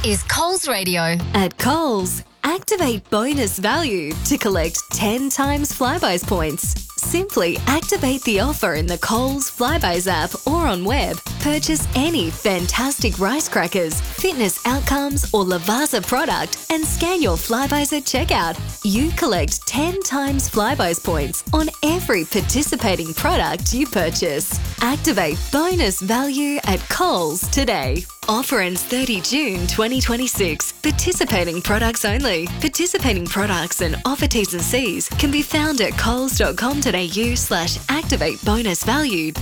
is Coles Radio. At Coles, activate bonus value to collect 10 times Flybuys points. Simply activate the offer in the Coles Flybuys app or on web. Purchase any fantastic rice crackers, fitness outcomes or Lavazza product and scan your Flybuys at checkout. You collect 10 times Flybuys points on every participating product you purchase. Activate bonus value at Coles today. Offer ends 30 June 2026. Participating products only. Participating products and offer T's and C's can be found at coles.com.au/activate bonus value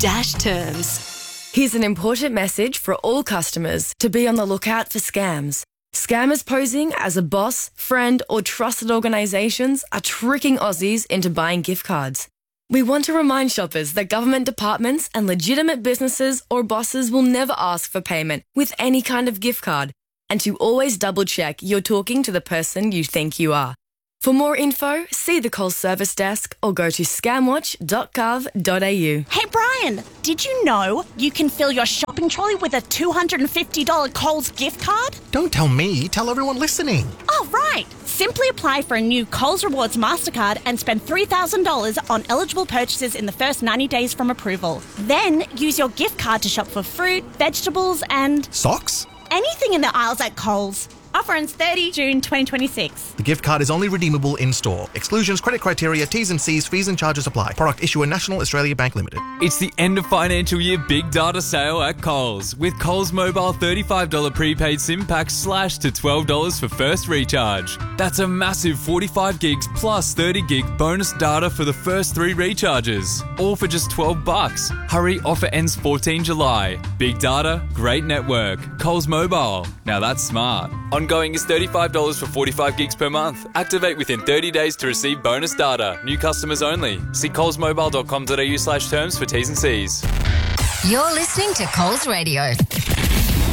-terms. Here's an important message for all customers to be on the lookout for scams. Scammers posing as a boss, friend or trusted organisations are tricking Aussies into buying gift cards. We want to remind shoppers that government departments and legitimate businesses or bosses will never ask for payment with any kind of gift card, and to always double check you're talking to the person you think you are. For more info, see the Coles service desk or go to scamwatch.gov.au. Hey Brian, did you know you can fill your shopping trolley with a $250 Coles gift card? Don't tell me, tell everyone listening. Oh, right. Simply apply for a new Coles Rewards MasterCard and spend $3,000 on eligible purchases in the first 90 days from approval. Then use your gift card to shop for fruit, vegetables and... Socks? anything in the aisles at Coles. Offer ends 30 June 2026. The gift card is only redeemable in-store. Exclusions, credit criteria, T's and C's, fees and charges apply. Product issuer National Australia Bank Limited. It's the end of financial year big data sale at Coles. With Coles Mobile $35 prepaid SIM pack slashed to $12 for first recharge. That's a massive 45 gigs plus 30 gig bonus data for the first 3 recharges. All for just $12. Hurry, offer ends 14 July. Big data, great network. Coles Mobile. Now that's smart. Ongoing is $35 for 45 gigs per month. Activate within 30 days to receive bonus data. New customers only. See colesmobile.com.au/terms for T's and C's. You're listening to Coles Radio.